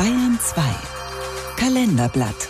Bayern 2 Kalenderblatt.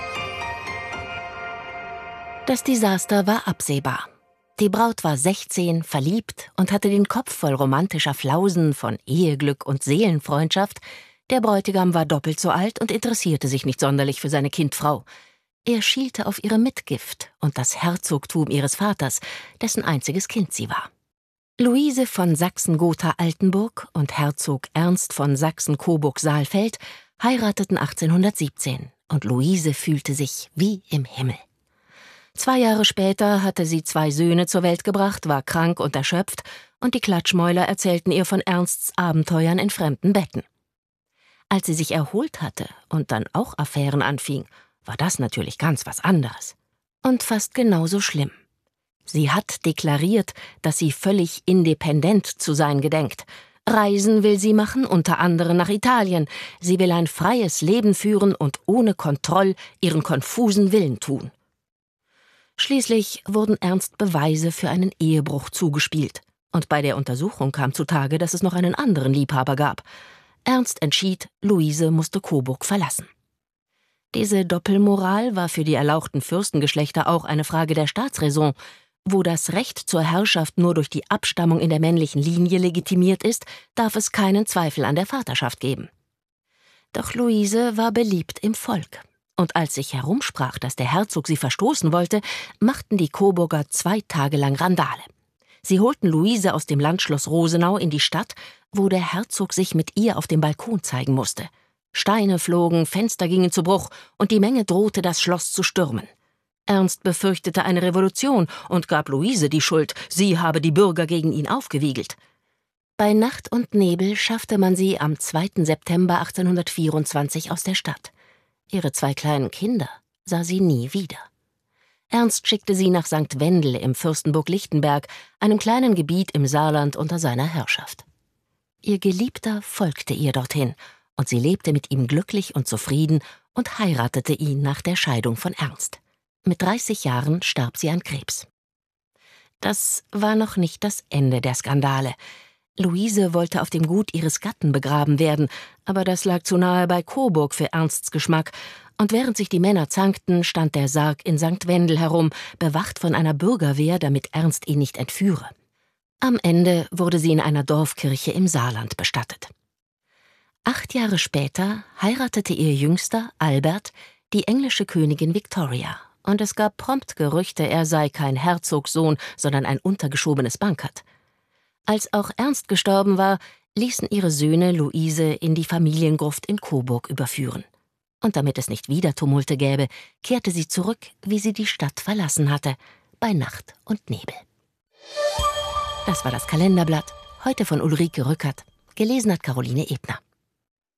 Das Desaster war absehbar. Die Braut war 16, verliebt und hatte den Kopf voll romantischer Flausen von Eheglück und Seelenfreundschaft. Der Bräutigam war doppelt so alt und interessierte sich nicht sonderlich für seine Kindfrau. Er schielte auf ihre Mitgift und das Herzogtum ihres Vaters, dessen einziges Kind sie war. Luise von Sachsen-Gotha-Altenburg und Herzog Ernst von Sachsen-Coburg-Saalfeld heirateten 1817 und Luise fühlte sich wie im Himmel. 2 Jahre später hatte sie 2 Söhne zur Welt gebracht, war krank und erschöpft, und die Klatschmäuler erzählten ihr von Ernsts Abenteuern in fremden Betten. Als sie sich erholt hatte und dann auch Affären anfing, war das natürlich ganz was anderes. Und fast genauso schlimm. Sie hat deklariert, dass sie völlig independent zu sein gedenkt. Reisen will sie machen, unter anderem nach Italien. Sie will ein freies Leben führen und ohne Kontroll ihren konfusen Willen tun. Schließlich wurden Ernst Beweise für einen Ehebruch zugespielt. Und bei der Untersuchung kam zutage, dass es noch einen anderen Liebhaber gab. Ernst entschied, Luise musste Coburg verlassen. Diese Doppelmoral war für die erlauchten Fürstengeschlechter auch eine Frage der Staatsräson. Wo das Recht zur Herrschaft nur durch die Abstammung in der männlichen Linie legitimiert ist, darf es keinen Zweifel an der Vaterschaft geben. Doch Luise war beliebt im Volk. Und als sich herumsprach, dass der Herzog sie verstoßen wollte, machten die Coburger 2 Tage lang Randale. Sie holten Luise aus dem Landschloss Rosenau in die Stadt, wo der Herzog sich mit ihr auf dem Balkon zeigen musste. Steine flogen, Fenster gingen zu Bruch und die Menge drohte, das Schloss zu stürmen. Ernst befürchtete eine Revolution und gab Luise die Schuld, sie habe die Bürger gegen ihn aufgewiegelt. Bei Nacht und Nebel schaffte man sie am 2. September 1824 aus der Stadt. Ihre 2 kleinen Kinder sah sie nie wieder. Ernst schickte sie nach St. Wendel im Fürstenburg Lichtenberg, einem kleinen Gebiet im Saarland unter seiner Herrschaft. Ihr Geliebter folgte ihr dorthin, und sie lebte mit ihm glücklich und zufrieden und heiratete ihn nach der Scheidung von Ernst. Mit 30 Jahren starb sie an Krebs. Das war noch nicht das Ende der Skandale. Luise wollte auf dem Gut ihres Gatten begraben werden, aber das lag zu nahe bei Coburg für Ernsts Geschmack, und während sich die Männer zankten, stand der Sarg in St. Wendel herum, bewacht von einer Bürgerwehr, damit Ernst ihn nicht entführe. Am Ende wurde sie in einer Dorfkirche im Saarland bestattet. 8 Jahre später heiratete ihr Jüngster, Albert, die englische Königin Victoria, und es gab prompt Gerüchte, er sei kein Herzogssohn, sondern ein untergeschobenes Bankert. Als auch Ernst gestorben war, ließen ihre Söhne Luise in die Familiengruft in Coburg überführen. Und damit es nicht wieder Tumulte gäbe, kehrte sie zurück, wie sie die Stadt verlassen hatte, bei Nacht und Nebel. Das war das Kalenderblatt, heute von Ulrike Rückert. Gelesen hat Caroline Ebner.